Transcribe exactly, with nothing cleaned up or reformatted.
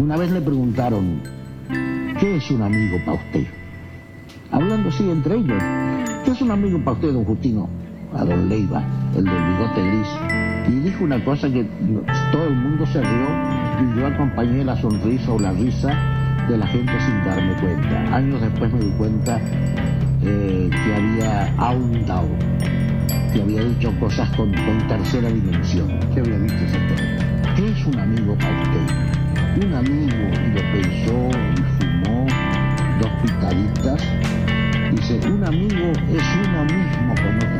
Una vez le preguntaron, ¿qué es un amigo para usted? Hablando así entre ellos, ¿qué es un amigo para usted, don Justino? A don Leiva, el del bigote gris. Y dijo una cosa que todo el mundo se rió y yo acompañé la sonrisa o la risa de la gente sin darme cuenta. Años después me di cuenta eh, que había ahondado, que había dicho cosas con, con tercera dimensión. ¿Qué había dicho ese tema? ¿Qué es un amigo para usted? Un amigo, y lo pensó y fumó dos picaditas. Dice, un amigo es uno mismo con otro